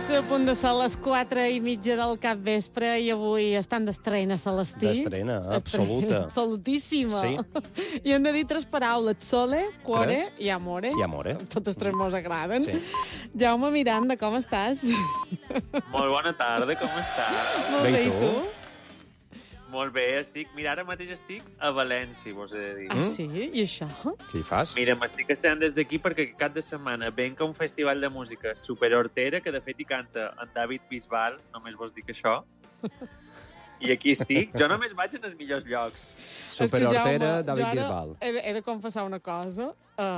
A punt de ser les 4:30 del capvespre i avui estan d'estrena, Celestí. D'estrena, absoluta. Absolutíssima. Sí. I hem de dir 3 paraules: sole, cuore i amore. I amore. Totes 3 mos agraden. Sí. Jaume Miranda, com estàs? Molt bona tarda, com estàs? Molt Bé, bé, i i tu? tu? Molt bé, Mira, ara mateix estic a València, vos he de dir. Ah, sí? I això? Què hi fas? Mira, m'estic passant des d'aquí perquè cap de setmana venc a un festival de música superhortera que de fet hi canta en David Bisbal, només vos dic això. I aquí estic. Jo només vaig en els millors llocs. Superhortera, És que, Jaume, David jo ara Bisbal. He de confessar una cosa.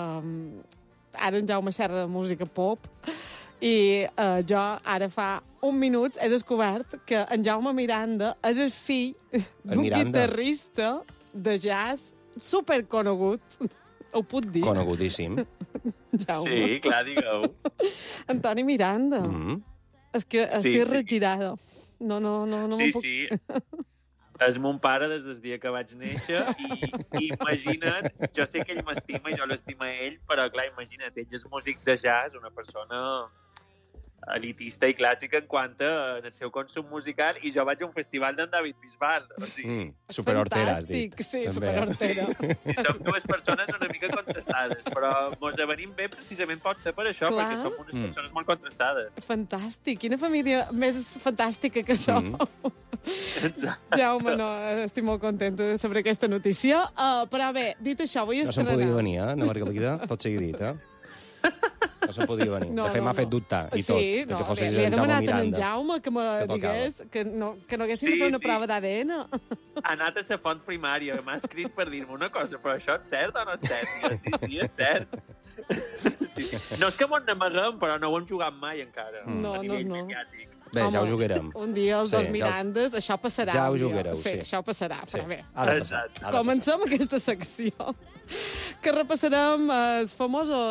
Ara en Jaume xerra de música pop i jo ara fa un minut he descobert que en Jaume Miranda és el fill d'un guitarrista de jazz superconegut. Ho puc dir? Conegudíssim. Jaume. Sí, clar, digueu. Antoni Miranda. És que estic sí. regirada. No Sí, me'n puc... sí. És mon pare des del dia que vaig néixer i imagina't, jo sé que ell m'estima i jo l'estima a ell, però clar, imagina't, ell és músic de jazz, una persona elitista i clàssica en quant a el seu consum musical, i jo vaig a un festival d'en David Bisbal. O sigui, Superhortera, has dit. Fantàstic, sí, També. superhortera. sí, som dues persones una mica contrastades, però mos avenim bé precisament pot ser per això, Clar. perquè som unes persones molt contrastades. Fantàstic, quina família més fantàstica que sou. Exacte. Jaume, no, estic molt contenta de saber aquesta notícia. Però bé, dit això, vull No se'n estrenar... podia venir, Ana Margalida? Tot sigui dit, No se'n podia venir. No, De fet, m'ha fet dubtar, i tot. Sí, de que fossis li he en Jaume demanat a en Miranda. Jaume que me Que tocava. digués que no haguéssim Sí, de fer una sí. prova d'ADN. Ha anat a la font primària, m'ha escrit per dir-me una cosa, però això és cert o no és cert? I jo, sí, és cert. Sí. No és que m'ho n'amaguem, però no ho hem jugat mai encara. No, a nivell no. mediàtic. Bé, ja ho jugarem. Un dia els Sí, dos ja ho- Mirandes, això passarà. Ja ho un dia. jugareu, Sí, sí. això passarà, però bé. Ha de passar. Exacte. Ha de Comencem aquesta secció que repassarem els famosos